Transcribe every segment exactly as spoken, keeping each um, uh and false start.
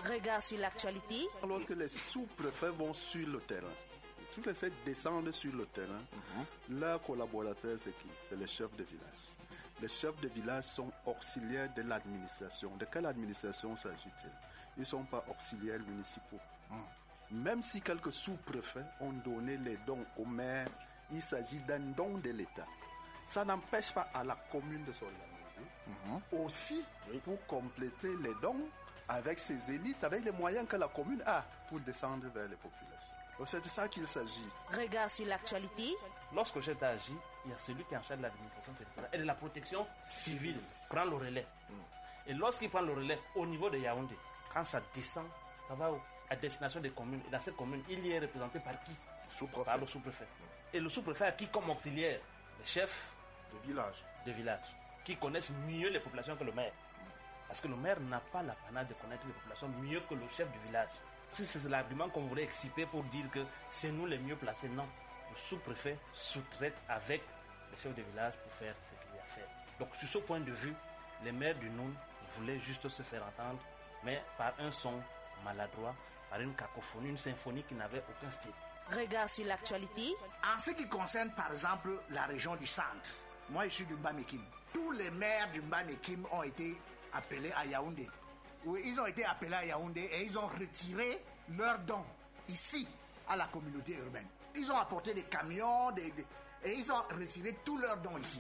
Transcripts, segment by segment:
Regard sur l'actualité. Lorsque les sous-préfets vont sur le terrain, tous les sept descendent sur le terrain, mm-hmm. leurs collaborateurs, c'est qui? C'est les chefs de village. Les chefs de village sont auxiliaires de l'administration. De quelle administration s'agit-il? Ils ne sont pas auxiliaires municipaux. Mm. Même si quelques sous-préfets ont donné les dons aux maires, il s'agit d'un don de l'État. Ça n'empêche pas à la commune de s'organiser. Mm-hmm. Aussi, oui. pour compléter les dons avec ses élites, avec les moyens que la commune a pour descendre vers les populations. Donc c'est de ça qu'il s'agit. Regard sur l'actualité. Lorsque j'étais agi, il y a celui qui est en charge de l'administration territoriale et de la protection civile, prend le relais. Mm. Et lorsqu'il prend le relais au niveau de Yaoundé, quand ça descend, ça va à destination des communes. Et dans cette commune, il y est représenté par qui? Sous-préfet. Par le sous-préfet. Mm. Et le sous-préfet a qui comme auxiliaire? Les chefs de village. De village, qui connaissent mieux les populations que le maire. Mm. Parce que le maire n'a pas l'apanage de connaître les populations mieux que le chef du village. Si c'est l'argument qu'on voudrait exciper pour dire que c'est nous les mieux placés, non. Le sous-préfet sous-traite avec les chefs de village pour faire ce qu'il y a à faire. Donc, sur ce point de vue, les maires du Noun voulaient juste se faire entendre, mais par un son maladroit, par une cacophonie, une symphonie qui n'avait aucun style. Regard sur l'actualité. En ce qui concerne, par exemple, la région du centre, moi, je suis du Mbamekim. Tous les maires du Mbamekim ont été appelés à Yaoundé. Oui, ils ont été appelés à Yaoundé et ils ont retiré leurs dons ici, à la communauté urbaine. Ils ont apporté des camions des, des, et ils ont retiré tous leurs dons ici.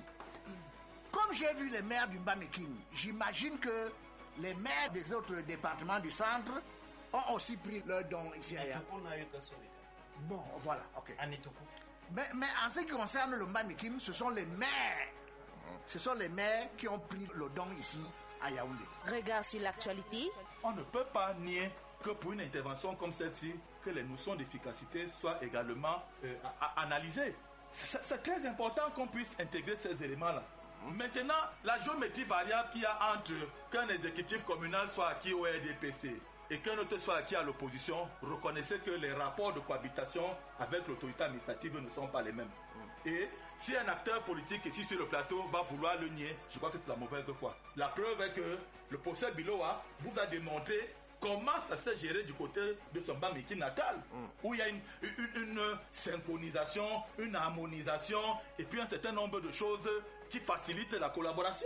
Comme j'ai vu les maires du Mbamekim, j'imagine que les maires des autres départements du centre ont aussi pris leurs dons ici à Yaoundé. On n'a eu que ça. Bon, voilà, ok. Anitoko. Mais, mais en ce qui concerne le Mbamekim, ce sont les maires. Ce sont les maires qui ont pris le don ici à Yaoundé. Regard sur l'actualité. On ne peut pas nier que pour une intervention comme celle-ci, que les notions d'efficacité soient également euh, à, à analysées. C'est, c'est très important qu'on puisse intégrer ces éléments-là. Mmh. Maintenant, la géométrie variable qu'il y a entre qu'un exécutif communal soit acquis au R D P C et qu'un autre soit acquis à l'opposition, reconnaissez que les rapports de cohabitation avec l'autorité administrative ne sont pas les mêmes. Mmh. Et si un acteur politique ici sur le plateau va vouloir le nier, je crois que c'est la mauvaise foi. La preuve est que le procès Biloa vous a démontré comment ça s'est géré du côté de son Bamiki natal, mmh. où il y a une, une, une synchronisation, une harmonisation et puis un certain nombre de choses qui facilitent la collaboration.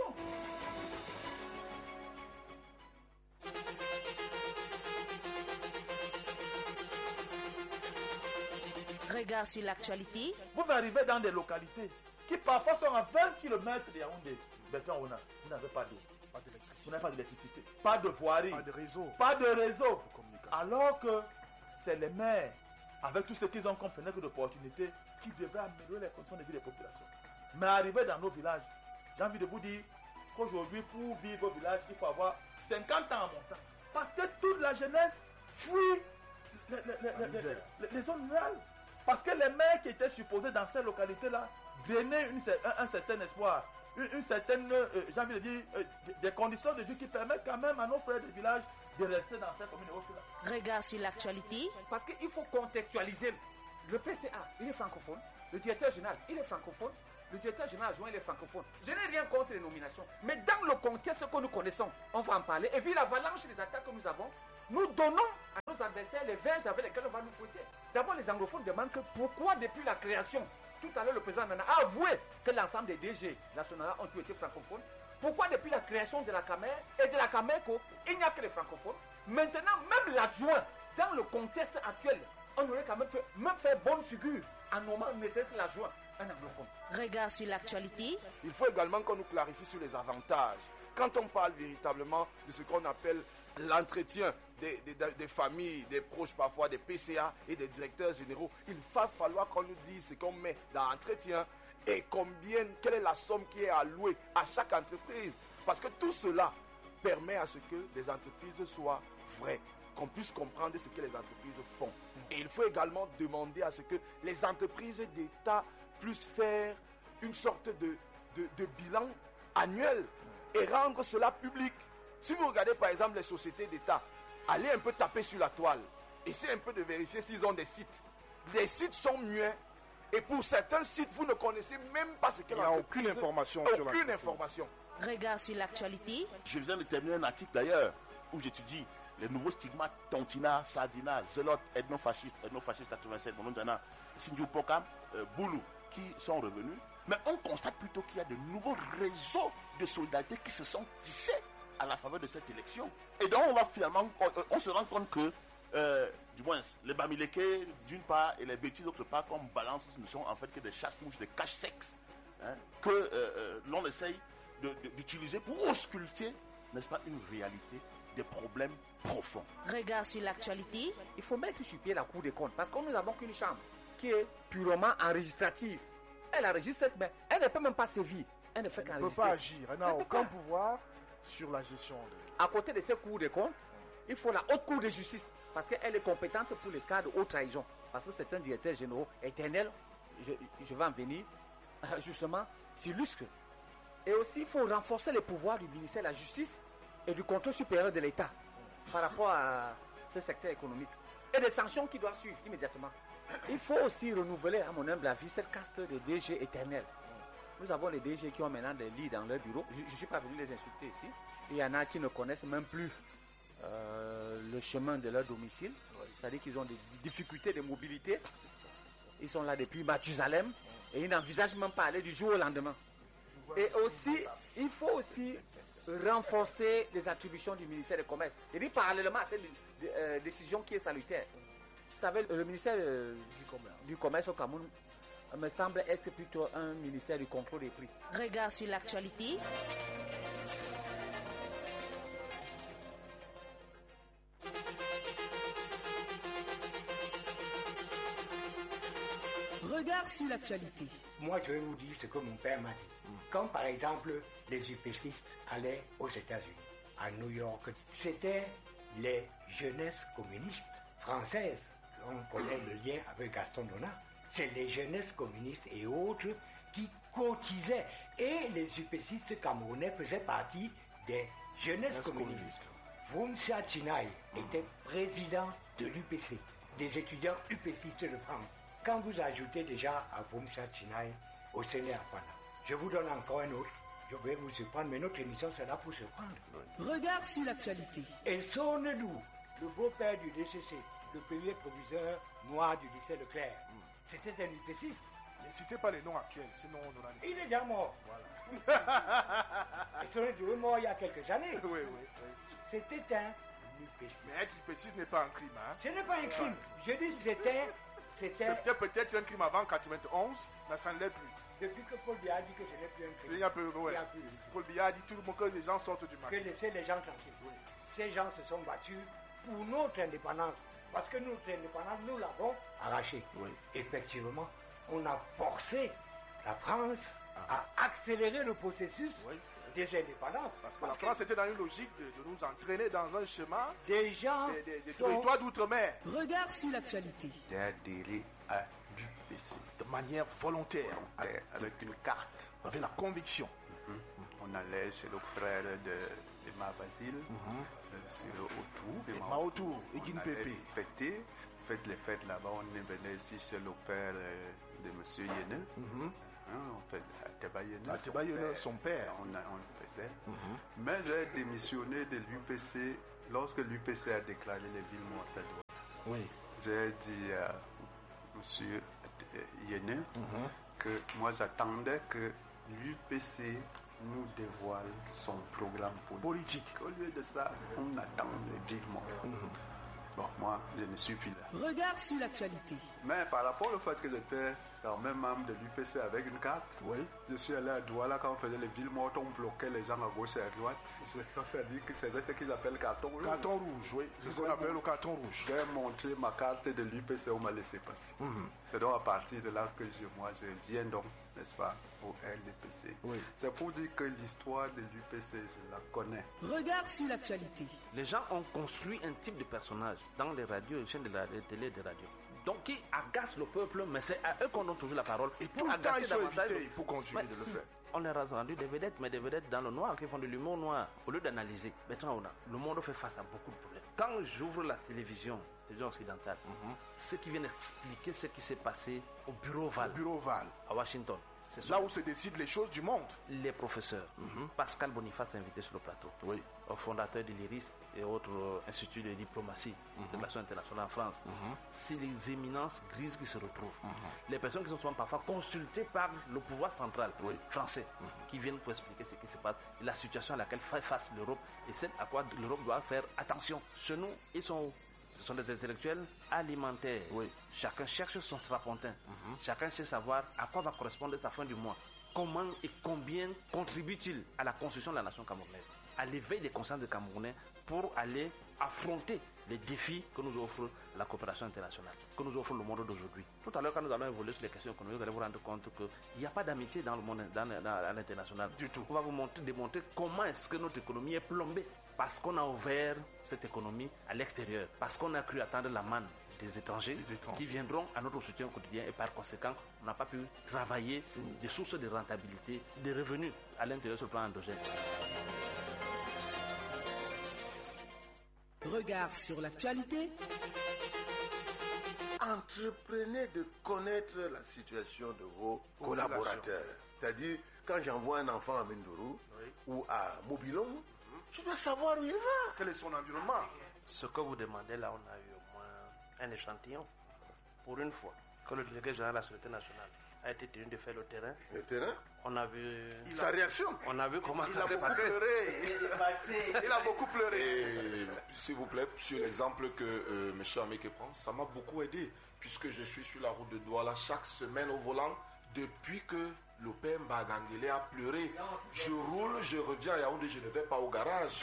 Regard sur l'actualité. Vous arrivez dans des localités qui parfois sont à vingt kilomètres de Yaoundé. Bertrand Ona, vous n'avez pas d'eau. Pas d'électricité. Vous n'avez pas d'électricité. Pas de voirie. Pas de réseau. Pas de réseau. De Alors que c'est les maires, avec tout ce qu'ils ont comme fenêtre d'opportunité, qui devraient améliorer les conditions de vie des populations. Mais arriver dans nos villages, j'ai envie de vous dire qu'aujourd'hui, pour vivre au village, il faut avoir cinquante ans en montant. Parce que toute la jeunesse fuit les, les, les, les, les, les zones rurales. Parce que les maires qui étaient supposés dans ces localités-là donnaient une, un, un certain espoir, une, une certaine, euh, j'ai envie de dire, euh, des conditions de vie qui permettent quand même à nos frères de village de rester dans ces communes. Regard sur l'actualité. Parce qu'il faut contextualiser. Le P C A, il est francophone. Le directeur général, il est francophone. Le directeur général adjoint, il est francophone. Je n'ai rien contre les nominations. Mais dans le contexte que nous connaissons, on va en parler. Et vu l'avalanche des attaques que nous avons, nous donnons à nos adversaires les verges avec lesquels on va nous fouetter. D'abord, les anglophones demandent que pourquoi depuis la création, tout à l'heure le président Nana a avoué que l'ensemble des D G nationaux ont tous été francophones. Pourquoi depuis la création de la Camer et de la Cameco, il n'y a que les francophones. Maintenant, même l'adjoint, dans le contexte actuel, on aurait quand même fait, même fait bonne figure en nommant nécessaire l'adjoint, un anglophone. Regard sur l'actualité. Il faut également qu'on nous clarifie sur les avantages. Quand on parle véritablement de ce qu'on appelle l'entretien des, des, des familles, des proches parfois, des P C A et des directeurs généraux, il va falloir qu'on nous dise ce qu'on met dans l'entretien et combien, quelle est la somme qui est allouée à chaque entreprise. Parce que tout cela permet à ce que les entreprises soient vraies, qu'on puisse comprendre ce que les entreprises font. Et il faut également demander à ce que les entreprises d'État puissent faire une sorte de, de, de bilan annuel et rendre cela public. Si vous regardez par exemple les sociétés d'État, allez un peu taper sur la toile, essayez un peu de vérifier s'ils ont des sites. Les sites sont muets et pour certains sites, vous ne connaissez même pas ce que Il n'y a aucune information aucune sur l'entreprise. information. Regard sur l'actualité. Je viens de terminer un article d'ailleurs où j'étudie les nouveaux stigmates, Tontina, Sardina, Zélote, ethno-fasciste, ethno-fasciste quatre-vingt-sept, Monondjana, Sindjoupokam, euh, Boulou, qui sont revenus. Mais on constate plutôt qu'il y a de nouveaux réseaux de solidarité qui se sont tissés à la faveur de cette élection. Et donc on va finalement, on, on se rend compte que, euh, du moins, les Bamileke d'une part et les Bétis d'autre part, comme balance, ne sont en fait que des chasse-mouches, des cache-sexes, hein, que euh, euh, l'on essaye de, de, d'utiliser pour ausculter, n'est-ce pas, une réalité, des problèmes profonds. Regard sur l'actualité. Il faut mettre sur pied la Cour des comptes parce que nous n'avons qu'une chambre qui est purement enregistrative. Elle enregistre, mais elle ne peut même pas sévir. Elle ne fait Elle ne peut qu'enregistrer. pas agir. Elle n'a Elle peut aucun pas. pouvoir sur la gestion de... À côté de ces cours des comptes, il faut la haute cour de justice parce qu'elle est compétente pour les cas de haute trahison. Parce que c'est un directeur général éternel. Je, je vais en venir justement sur l'U S C. Et aussi, il faut renforcer les pouvoirs du ministère de la Justice et du contrôle supérieur de l'État par rapport à ce secteur économique. Et des sanctions qui doivent suivre immédiatement. Il faut aussi renouveler, à mon humble avis, cette caste de D G éternels. Nous avons les D G qui ont maintenant des lits dans leur bureau. Je ne suis pas venu les insulter ici. Il y en a qui ne connaissent même plus euh, le chemin de leur domicile. C'est-à-dire qu'ils ont des difficultés de mobilité. Ils sont là depuis Mathusalem et ils n'envisagent même pas aller du jour au lendemain. Et aussi, il faut aussi renforcer les attributions du ministère du Commerce. Et puis parallèlement à cette euh, décision qui est salutaire. Vous savez, le ministère euh, du, commerce. du Commerce au Cameroun me semble être plutôt un ministère du contrôle des prix. Regard sur l'actualité. Regard sur l'actualité. Moi, je vais vous dire ce que mon père m'a dit. Quand, par exemple, les upécistes allaient aux États-Unis, à New York, c'était les jeunesses communistes françaises. On connaît le lien avec Gaston Donat. C'est les jeunesses communistes et autres qui cotisaient. Et les upécistes camerounais faisaient partie des jeunesses communistes. Vumsa Chinaï était président de l'U P C, des étudiants upécistes de France. Quand vous ajoutez déjà à Vumsa Chinaï au Sénégal, je vous donne encore un autre. Je vais vous surprendre, mais notre émission c'est là pour surprendre. Regard sur l'actualité. Et Sonedou, le beau-père du D C C, le premier proviseur noir du lycée Leclerc, mm. c'était un upéciste. Ne citez pas les noms actuels, sinon on aura... Il est déjà mort. Voilà. Et Sonedou est mort il y a quelques années. Oui, oui, oui. C'était un upéciste. Mais être upéciste n'est pas un crime, hein? Ce n'est pas un crime. Je dis c'était... C'était, c'était peut-être un crime avant quatre-vingt-onze, mais ça ne l'est plus. Depuis que Paul Biya a dit que ce n'est plus un crime. Il y a peu, ouais. Plus. Paul Biya a dit tout le monde que les gens sortent du marché. Que laisser les gens tranquilles. Oui. Ces gens se sont battus pour notre indépendance. Parce que notre indépendance, nous l'avons arrachée. Oui. Effectivement, on a forcé la France ah. à accélérer le processus oui. des indépendances. Parce que parce la France que était dans une logique de, de nous entraîner dans un chemin des gens des, des, des sont... territoires d'outre-mer. Regard sur l'actualité. J'ai adhéré à l'U P C. De manière volontaire. Avec, avec une carte. Avec la conviction. Mm-hmm. On allait chez le frère de Emma Basile, mm-hmm. euh, sur Autour. Emma Autour, et Guine Pépé. Fêter, faites les fêtes là-bas. On est venu ici chez le père euh, de M. Yenel. Mm-hmm. Hein, on faisait à Tebayene, à Tebayene, son père. On, a, on faisait. Mm-hmm. Mais j'ai démissionné de l'U P C lorsque l'U P C a déclaré les villes mortes. Oui. J'ai dit à M. Yenel mm-hmm. que moi j'attendais que l'U P C nous dévoile son programme politique. politique. Au lieu de ça, on attend les villes mortes. Mm-hmm. Bon, moi, je ne suis plus là. Regard sur l'actualité. Mais par rapport au fait que j'étais quand même membre de l'U P C avec une carte, oui. Je suis allé à Douala quand on faisait les villes mortes, on bloquait les gens à gauche et à droite. On s'est dit que c'était ce qu'ils appellent carton rouge. Carton rouge, oui. C'est ce qu'on appelle le carton rouge. J'ai montré ma carte de l'U P C, on m'a laissé passer. Mm-hmm. C'est donc à partir de là que je, moi, je viens donc, n'est-ce pas, au L D P C. Oui. C'est pour dire que l'histoire de l'U P C, je la connais. Regard sur l'actualité. Les gens ont construit un type de personnage dans les radios, les chaînes de la de télé, de radio. Donc qui agace le peuple, mais c'est à eux qu'on donne toujours la parole. Et pour agacer davantage, pour continuer de le faire. On leur a rendu des vedettes, mais des vedettes dans le noir, qui font de l'humour noir. Au lieu d'analyser, maintenant on a, le monde fait face à beaucoup de problèmes. Quand j'ouvre la télévision, télévision occidentale, mm-hmm. ceux qui viennent expliquer ce qui s'est passé au bureau Val, au bureau Val. à Washington, là où se décident les choses du monde. Les professeurs. Mm-hmm. Pascal Boniface est invité sur le plateau. Oui. Fondateur de l'I R I S et autres euh, instituts de diplomatie, mm-hmm. de relations internationales en France. Mm-hmm. C'est les éminences grises qui se retrouvent. Mm-hmm. Les personnes qui sont souvent parfois consultées par le pouvoir central oui. français, mm-hmm. qui viennent pour expliquer ce qui se passe, et la situation à laquelle fait face l'Europe et celle à quoi l'Europe doit faire attention. Chez nous, ils sont, ce sont des intellectuels alimentaires. Oui. Chacun cherche son strapontin. Mm-hmm. Chacun cherche à savoir à quoi va correspondre sa fin du mois. Comment et combien contribue-t-il à la construction de la nation camerounaise, à l'éveil des consciences des Camerounais pour aller affronter les défis que nous offre la coopération internationale, que nous offre le monde d'aujourd'hui. Tout à l'heure, quand nous allons évoluer sur les questions économiques, vous allez vous rendre compte qu'il n'y a pas d'amitié dans le monde, dans, dans, dans l'international. Du tout. On va vous montrer, démontrer comment est-ce que notre économie est plombée. Parce qu'on a ouvert cette économie à l'extérieur. Parce qu'on a cru attendre la manne des étrangers, des étrangers qui viendront à notre soutien au quotidien et par conséquent, on n'a pas pu travailler mmh. des sources de rentabilité, des revenus à l'intérieur sur le plan endogène. Regard sur l'actualité. Entreprenez de connaître la situation de vos collaborateurs. C'est-à-dire, quand j'envoie un enfant à Mindourou oui. ou à Mobilon, mm-hmm. je dois savoir où il va. Quel est son environnement? Ce que vous demandez là, on a eu au moins un échantillon. Pour une fois, que le délégué général de la Sûreté nationale a été tenu de faire le terrain. Le terrain? On a vu... Sa réaction? On a vu comment il a beaucoup passé. pleuré. Il, est passé. Il a beaucoup pleuré. Et, s'il vous plaît, sur l'exemple que euh, M. Ameke prend, ça m'a beaucoup aidé, puisque je suis sur la route de Douala chaque semaine au volant, depuis que le père Mbagangele a pleuré. Je roule, je reviens à Yaoundé, je ne vais pas au garage.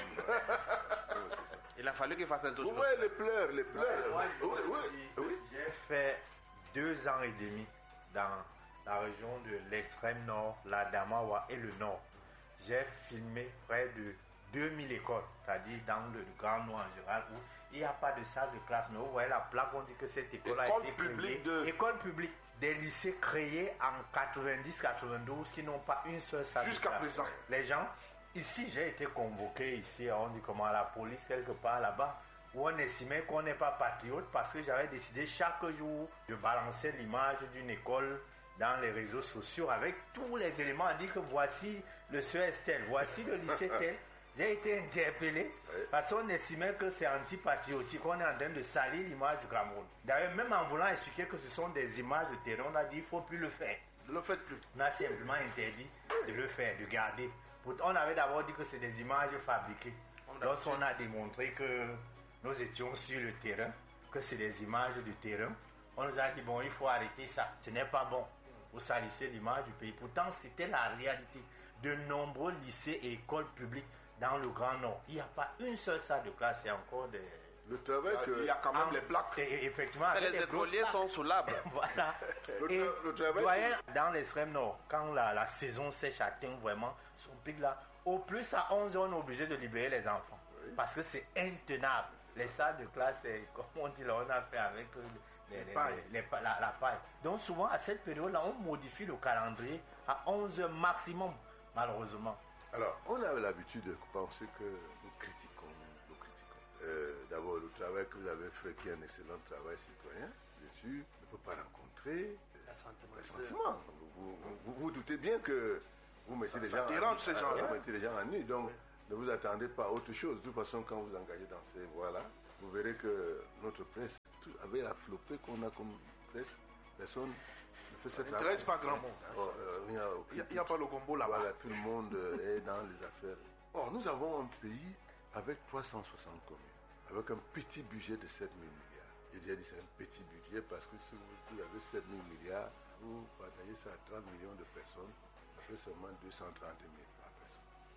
Il a fallu qu'il fasse un tour. Oui, les pleurs, les pleurs. Oui, oui, oui. J'ai fait deux ans et demi dans la région de l'extrême nord, la Damawa et le nord. J'ai filmé près de deux mille écoles, c'est-à-dire dans le Grand Nord en général, où il n'y a pas de salle de classe. Mais vous voyez la plaque, on dit que cette école a été créée. De... École publique. Des lycées créés en quatre-vingt-dix quatre-vingt-douze qui n'ont pas une seule salle de classe. Jusqu'à présent. Les gens, ici, j'ai été convoqué ici, on dit comment, à la police, quelque part là-bas, où on estimait qu'on n'est pas patriote parce que j'avais décidé chaque jour de balancer l'image d'une école dans les réseaux sociaux avec tous les éléments à dire que voici le C E S tel, voici le lycée tel. J'ai été interpellé parce qu'on estimait que c'est antipatriotique, on est en train de salir l'image du Cameroun. D'ailleurs, même en voulant expliquer que ce sont des images de terrain, on a dit qu'il ne faut plus le faire. Ne le faites plus. On a simplement interdit de le faire, de garder. On avait d'abord dit que c'est des images fabriquées. Lorsqu'on a démontré que nous étions sur le terrain, que c'est des images du terrain, on nous a dit bon, il faut arrêter ça. Ce n'est pas bon. Vous salissez l'image du pays. Pourtant, c'était la réalité. De nombreux lycées et écoles publiques dans le Grand Nord, il n'y a pas une seule salle de classe, c'est encore des... Le travail que... Il y a quand même en... les plaques. Et effectivement, les écoliers sont sous l'arbre. Voilà. Le, et le travail doyen, que... dans l'extrême nord, quand la, la saison sèche atteint vraiment son pic là, au plus à onze heures, on est obligé de libérer les enfants. Oui. Parce que c'est intenable. Les salles de classe, comme on dit là, on a fait avec les, les, les, les, les, la, la paille. Donc souvent, à cette période-là, on modifie le calendrier à onze heures maximum, malheureusement. Alors, on a l'habitude de penser que nous critiquons, nous critiquons. Euh, d'abord, le travail que vous avez fait, qui est un excellent travail citoyen, bien sûr, ne peut pas rencontrer les sentiments. Vous vous, vous vous doutez bien que vous mettez, ça, les, ça gens ces gens vous mettez les gens en nu, donc oui. Ne vous attendez pas à autre chose. De toute façon, quand vous engagez dans ces voies-là, vous verrez que notre presse, tout, avec la flopée qu'on a comme presse, personne ne fait cette travail. Ça n'intéresse pas grand monde. Oh, euh, il n'y a, a, a pas le combo là-bas. Voilà, tout le monde est dans les affaires. Or, nous avons un pays avec trois cent soixante communes, avec un petit budget de sept mille milliards. Il a dit c'est un petit budget parce que si vous avez sept mille milliards, vous partagez ça à trente millions de personnes, ça fait seulement deux cent trente mille par personne.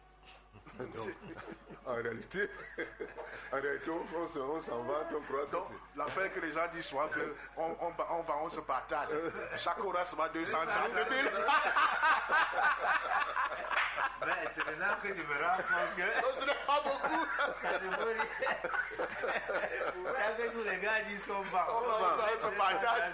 Donc, en réalité, en réalité, on, on s'en va, on croit que donc, l'affaire que les gens disent souvent que on, on, on va, on se partage. Chaque race va deux cent trente mille. Mais c'est maintenant que je me rends compte que... Non, ce n'est pas beaucoup. C'est que tous les gars disent qu'on va. On va, on se partage.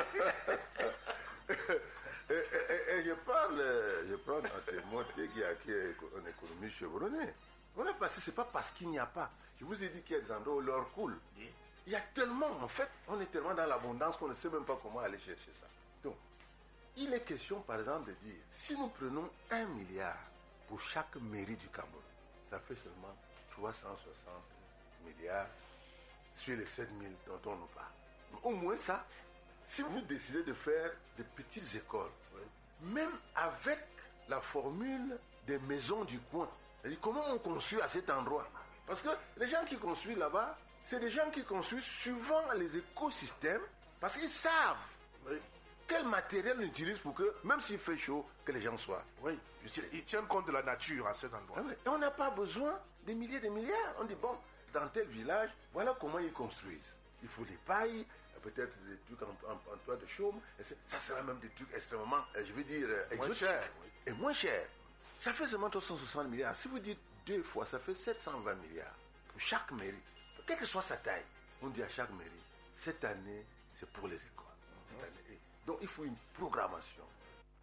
Et, et, et je parle, je prends un témoin qui est un économiste chevronné. On a passé, c'est pas parce qu'il n'y a pas. Je vous ai dit qu'il y a des endroits où l'or coule. Il y a tellement, en fait, on est tellement dans l'abondance qu'on ne sait même pas comment aller chercher ça. Donc, il est question, par exemple, de dire, si nous prenons un milliard pour chaque mairie du Cameroun, ça fait seulement trois cent soixante milliards sur les sept mille dont on nous parle. Au moins ça, si vous décidez de faire des petites écoles, même avec la formule des maisons du coin, c'est-à-dire comment on construit à cet endroit. Parce que les gens qui construisent là-bas, c'est des gens qui construisent suivant les écosystèmes, parce qu'ils savent quel matériel on utilise pour que, même s'il fait chaud, que les gens soient. Oui, ils tiennent compte de la nature à cet endroit. Ah oui. Et on n'a pas besoin des milliers et des milliards. On dit, bon, dans tel village, voilà comment ils construisent. Il faut des pailles, peut-être des trucs en, en, en toit de chaume. Et ça sera même des trucs extrêmement, je veux dire, moins cher. Et moins cher. Ça fait seulement trois cent soixante milliards. Si vous dites deux fois, ça fait sept cent vingt milliards pour chaque mairie. Quelle que soit sa taille, on dit à chaque mairie, cette année, c'est pour les écoles. Cette année. Donc il faut une programmation.